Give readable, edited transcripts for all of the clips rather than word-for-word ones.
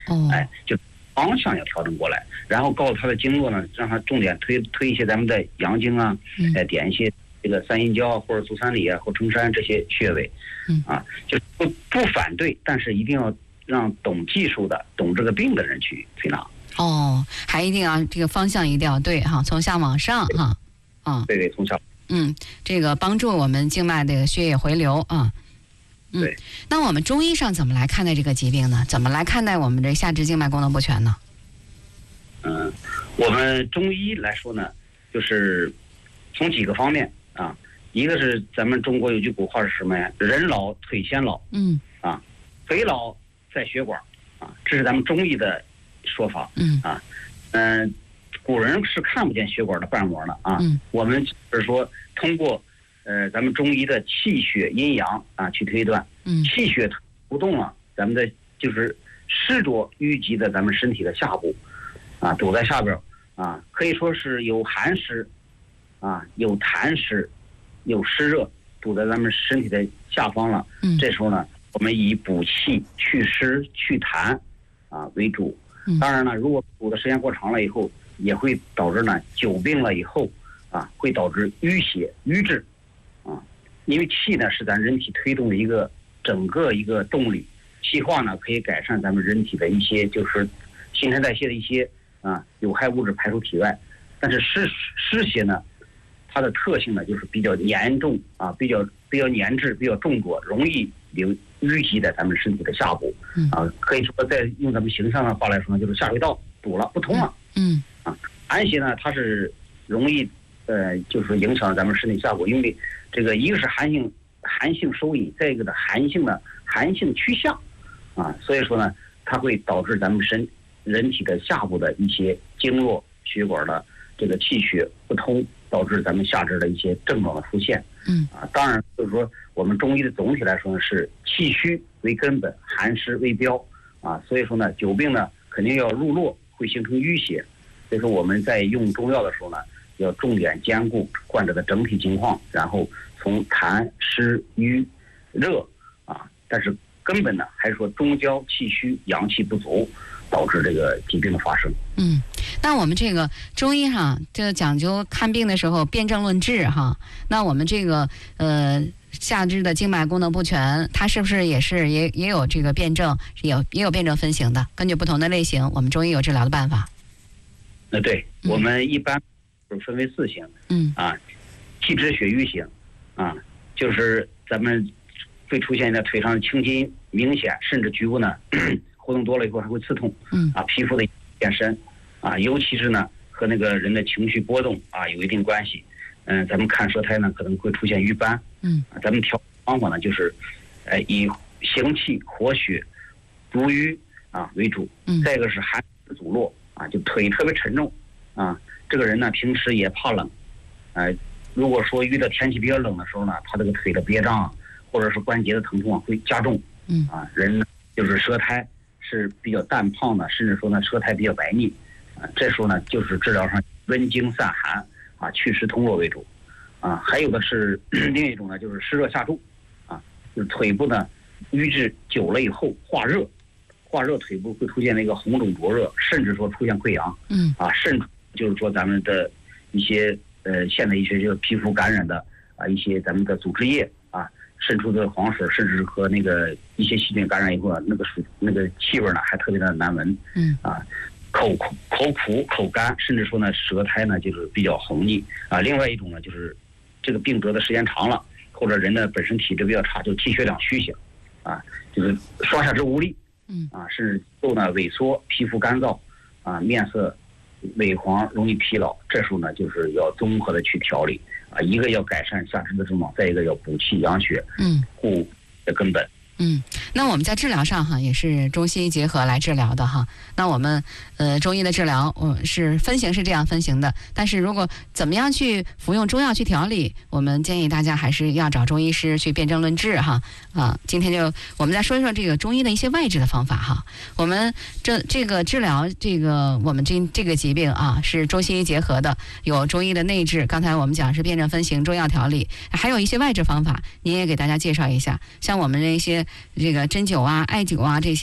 就方向要调整过来，然后告诉他的经络呢，让他重点推一些咱们的阳经啊，点一些这个三阴交或者足三里啊或承山这些穴位，就不反对，但是一定要让懂技术的、懂这个病的人去推拿。 还一定要这个方向一定要对哈，从下往上哈， 对，从下。 这个帮助我们静脉的血液回流啊。 对。 那我们中医上怎么来看待这个疾病呢？怎么来看待我们这下肢静脉功能不全呢？ 我们中医来说呢，就是从几个方面啊，一个是咱们中国有句古话是什么呀？人老腿先老，腿老在血管啊，这是咱们中医的说法，古人是看不见血管的瓣膜的啊，我们就是说通过咱们中医的气血阴阳啊去推断，气血不动了，咱们的就是湿浊淤积的咱们身体的下部啊，堵在下边啊，可以说是有寒湿啊，有痰湿，有湿热堵在咱们身体的下方了。这时候呢，我们以补气、祛湿、祛痰啊为主。当然呢，如果堵的时间过长了以后，也会导致呢久病了以后啊，会导致淤血瘀滞啊。因为气呢是咱人体推动的一个整个一个动力，气化呢可以改善咱们人体的一些就是新陈代谢的一些有害物质排出体外。但是湿邪呢，它的特性呢就是比较严重啊，比较粘滞，比较重浊，容易淤积在咱们身体的下部可以说在用咱们形象的话来说呢，就是下水道堵了不通了。寒邪呢，它是容易就是影响咱们身体下部，因为这个一个是寒性收引，再一个的寒性趋下啊，所以说呢，它会导致咱们人体的下部的一些经络血管的这个气血不通，导致咱们下肢的一些症状的出现。当然就是说我们中医的总体来说呢是气虚为根本，寒湿为标啊，所以说呢久病呢肯定要入络，会形成淤血。所以说我们在用中药的时候呢，要重点兼顾患者的整体情况，然后从痰湿瘀热啊，但是根本呢还是说中焦气虚，阳气不足，导致这个疾病的发生。 那我们这个中医这讲究看病的时候辨证论治哈。那我们这个下肢的静脉功能不全，它是不是也有这个辨证，也有辨证分型的？根据不同的类型，我们中医有治疗的办法。 对，我们一般分为4型。气滞血瘀型啊，就是咱们会出现在腿上的青筋明显，甚至局部呢活动多了以后还会刺痛。皮肤的变深啊，尤其是呢和那个人的情绪波动啊有一定关系。咱们看舌苔呢可能会出现瘀斑。咱们调方法呢就是以行气活血逐瘀啊为主。再一个是寒湿阻络啊，就腿特别沉重啊，这个人呢平时也怕冷，如果说遇到天气比较冷的时候呢，他这个腿的憋胀或者是关节的疼痛会加重。人呢就是舌苔是比较淡胖的，甚至说呢舌苔比较白腻这时候呢就是治疗上温经散寒啊，祛湿通络为主还有的是另一种呢，就是湿热下注就是腿部呢瘀滞久了以后化热腿部会出现那个红肿灼热，甚至说出现溃疡。甚至就是说咱们的一些现在一些就是皮肤感染的一些咱们的组织液渗出的黄水，甚至和那个一些细菌感染以后那个气味呢还特别的难闻。口苦口干，甚至说呢舌苔呢就是比较红腻另外一种呢就是这个病得的时间长了，或者人的本身体质比较差，就气血两虚型就是双下肢无力甚至肉呢萎缩，皮肤干燥面色萎黄，容易疲劳。这时候呢就是要综合的去调理一个要改善下肢的症状，再一个要补气养血，护的根本。 那我们在治疗上也是中西医结合来治疗的那我们中医的治疗是分型是这样分型的，但是如果怎么样去服用中药去调理，我们建议大家还是要找中医师去辨证论治今天我们再说一说这个中医的一些外治的方法我们这个治疗我们这个疾病是中西医结合的，有中医的内治，刚才我们讲是辨证分型中药调理，还有一些外治方法，您也给大家介绍一下。像我们这些这个针灸艾灸这些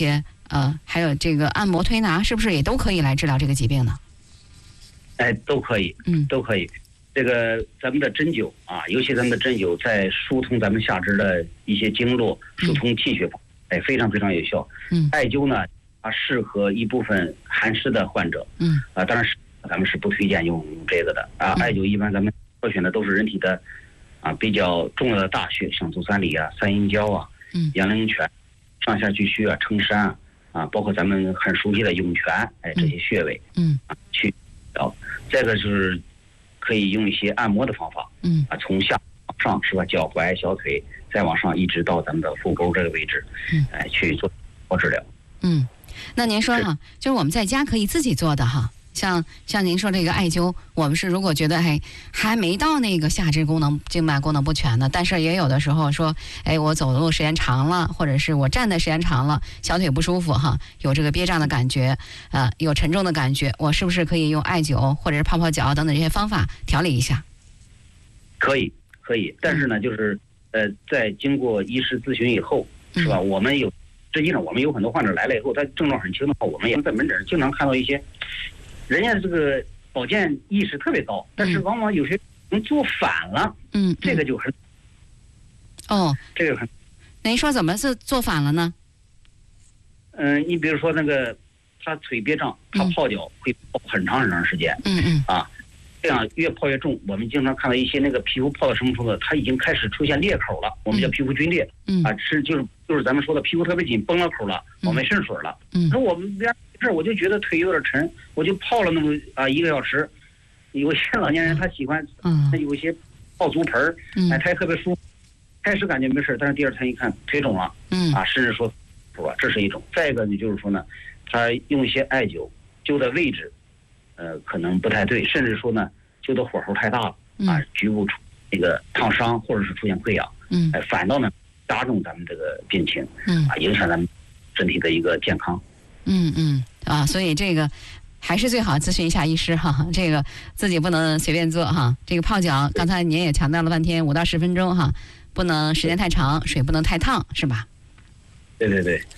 还有这个按摩推拿，是不是也都可以来治疗这个疾病呢？ 都可以，都可以。这个咱们的针灸啊，尤其咱们的针灸在疏通咱们下肢的一些经络、疏通气血，非常非常有效。艾灸呢，它适合一部分寒湿的患者。当然是咱们是不推荐用这个的啊。艾灸一般咱们挑选的都是人体的比较重要的大穴，像足三里啊、三阴交啊、阳陵泉、上下巨虚啊、承山包括咱们很熟悉的涌泉，这些穴位，去再一个就是可以用一些按摩的方法，从下往上是吧，脚踝、小腿，再往上一直到咱们的腹沟这个位置，去做治疗。 那您说哈，就是我们在家可以自己做的哈。像您说这个艾灸，我们是如果觉得还没到那个下肢功能静脉功能不全的，但是也有的时候说，我走路时间长了，或者是我站的时间长了，小腿不舒服哈，有这个憋胀的感觉，有沉重的感觉，我是不是可以用艾灸或者是泡泡脚等等这些方法调理一下？ 可以，但是呢，就是在经过医师咨询以后，是吧？实际上我们有很多患者来了以后，他症状很轻的话，我们也在门诊上经常看到一些。人家这个保健意识特别高，但是往往有些人做反了，这个就很，这个很。 您说怎么是做反了呢？ 你比如说那个他腿憋胀，他泡脚会泡很长很长时间，这样越泡越重。我们经常看到一些那个皮肤泡到什么程度，它已经开始出现裂口了，我们叫皮肤皲裂，就是咱们说的皮肤特别紧，崩了口了，往外渗水了。那我们我就觉得腿有点沉，我就泡了那么1个小时。有些老年人他喜欢，他有一些泡足盆他也特别舒服。开始感觉没事，但是第二天一看腿肿了，甚至说，这是一种。再一个呢，就是说呢，他用一些艾灸灸的位置，可能不太对，甚至说呢，灸的火候太大了，局部出那个烫伤或者是出现溃疡，反倒呢加重咱们这个病情，影响咱们身体的一个健康。 所以这个还是最好咨询一下医师哈，这个自己不能随便做哈。这个泡脚，刚才您也强调了半天，5到10分钟哈，不能时间太长，水不能太烫，是吧？ 对。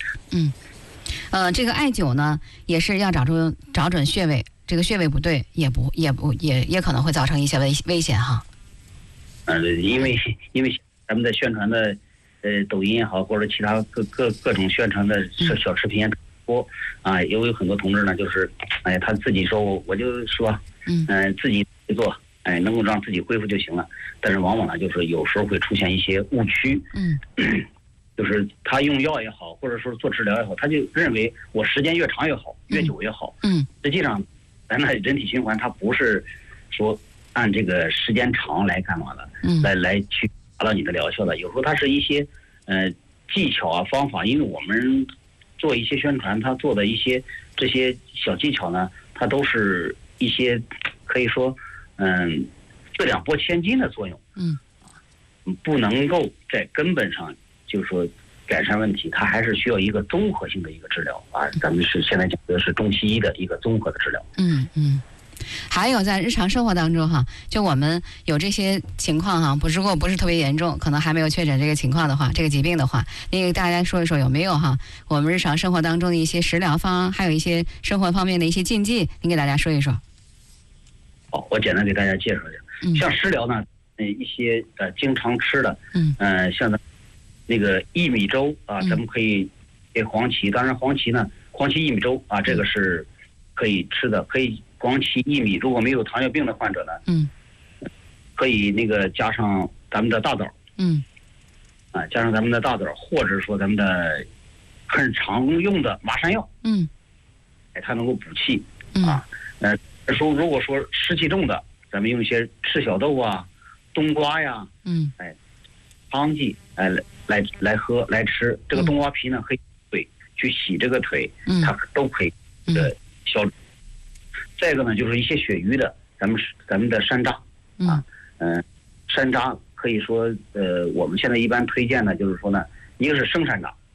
这个艾灸呢，也是要找准穴位，这个穴位不对，也可能会造成一些危险哈。 因为咱们的宣传的抖音也好，或者其他各种宣传的小视频多也有很多同志呢，就是他自己说我就说自己做能够让自己恢复就行了，但是往往呢就是有时候会出现一些误区，就是他用药也好，或者说做治疗也好，他就认为我时间越长越好，越久越好，实际上咱的人体循环它不是说按这个时间长来干嘛的，来去达到你的疗效的。有时候它是一些技巧方法，因为我们做一些宣传，他做的一些这些小技巧呢，它都是一些可以说四两拨千斤的作用，不能够在根本上就是说改善问题，它还是需要一个综合性的一个治疗咱们是现在讲的是中西医的一个综合的治疗。 还有在日常生活当中哈，就我们有这些情况哈，如果不是特别严重，可能还没有确诊这个情况的话，这个疾病的话，您给大家说一说有没有哈，我们日常生活当中的一些食疗方，还有一些生活方面的一些禁忌，您给大家说一说。 好，我简单给大家介绍一下。像食疗呢，一些经常吃的，像那个薏米粥咱们可以给黄芪，当然黄芪薏米粥这个是可以吃的，可以黄芪薏米，如果没有糖尿病的患者呢，可以那个加上咱们的大枣，加上咱们的大枣，或者说咱们的很常用的麻山药，它能够补气如果说湿气重的，咱们用一些赤小豆冬瓜呀，汤剂来喝来吃。这个冬瓜皮呢，可以去洗这个腿，它都可以消肿。再一个呢，就是一些血瘀的，咱们的山楂山楂可以说我们现在一般推荐的就是说呢，一个是生山楂，